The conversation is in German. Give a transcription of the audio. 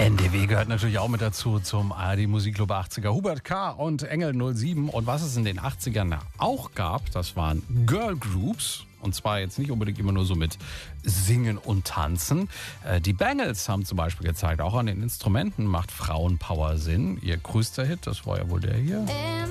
NDW gehört natürlich auch mit dazu zum ARD Musikclub 80er. Hubert K. und Engel 07. Und was es in den 80ern auch gab, das waren Girl Groups. Und zwar jetzt nicht unbedingt immer nur so mit Singen und Tanzen. Die Bangles haben zum Beispiel gezeigt, auch an den Instrumenten macht Frauenpower Sinn. Ihr größter Hit, das war ja wohl der hier.